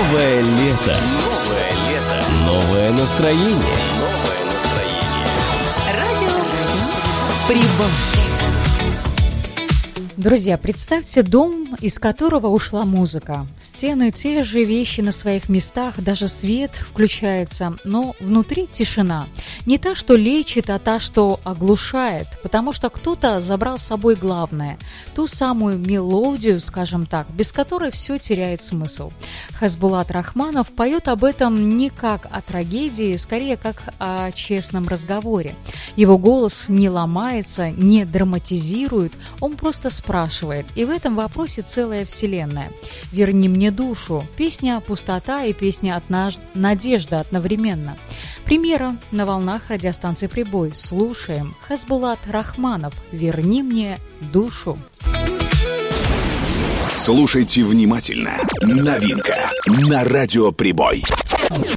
Новое лето. Новое настроение. Радио Прибой. Друзья, представьте дом, из которого ушла музыка. Стены те же, вещи на своих местах, даже свет включается, но внутри тишина. Не та, что лечит, а та, что оглушает, потому что кто-то забрал с собой главное, ту самую мелодию, скажем так, без которой все теряет смысл. Хасбулат Рахманов поет об этом не как о трагедии, скорее как о честном разговоре. Его голос не ломается, не драматизирует, он просто спрашивает, и в этом вопросе целая вселенная. «Верни мне душу» – песня «Пустота» и песня «Надежда» одновременно. Премьера на волнах радиостанции «Прибой». Слушаем. Хасбулат Рахманов «Верни мне душу». Слушайте внимательно. Новинка на радио «Прибой».